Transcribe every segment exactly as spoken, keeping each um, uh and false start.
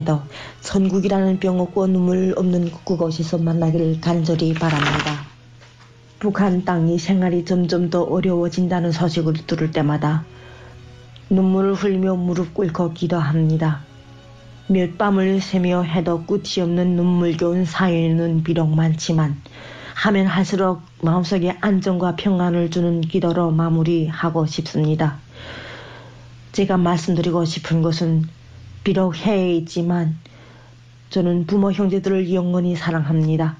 천국이라는 병 없고 눈물 없는 그곳에서 만나기를 간절히 바랍니다. 북한 땅이 생활이 점점 더 어려워진다는 소식을 들을 때마다 눈물을 흘리며 무릎 꿇고 기도합니다. 몇 밤을 새며 해도 끝이 없는 눈물겨운 사연은 비록 많지만 하면 할수록 마음속에 안정과 평안을 주는 기도로 마무리하고 싶습니다. 제가 말씀드리고 싶은 것은 비록 해에 있지만 저는 부모 형제들을 영원히 사랑합니다.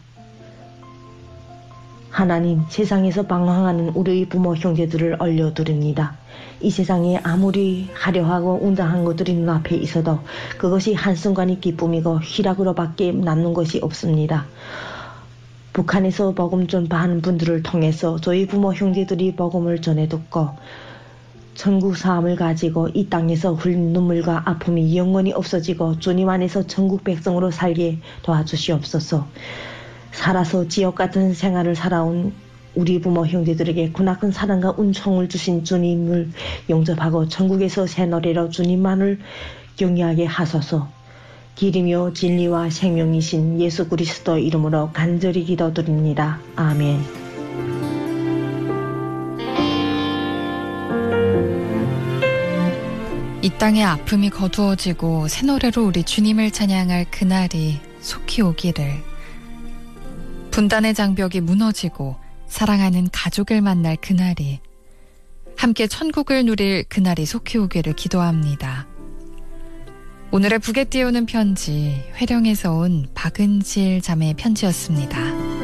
하나님, 세상에서 방황하는 우리 부모 형제들을 올려드립니다. 이 세상에 아무리 화려하고 웅장한 것들이 눈앞에 있어도 그것이 한순간의 기쁨이고 희락으로밖에 남는 것이 없습니다. 북한에서 복음 전파하는 분들을 통해서 저희 부모 형제들이 복음을 전해 듣고 천국 사함을 가지고 이 땅에서 흘린 눈물과 아픔이 영원히 없어지고 주님 안에서 천국 백성으로 살게 도와주시옵소서. 살아서 지옥 같은 생활을 살아온 우리 부모 형제들에게 크나큰 사랑과 은총을 주신 주님을 영접하고 천국에서 새 노래로 주님만을 경외하게 하소서. 길이며 진리와 생명이신 예수 그리스도 이름으로 간절히 기도드립니다. 아멘. 이 땅의 아픔이 거두어지고 새 노래로 우리 주님을 찬양할 그날이 속히 오기를, 분단의 장벽이 무너지고 사랑하는 가족을 만날 그날이, 함께 천국을 누릴 그날이 속히 오기를 기도합니다. 오늘의 북에 띄우는 편지, 회령에서 온 박은실 자매의 편지였습니다.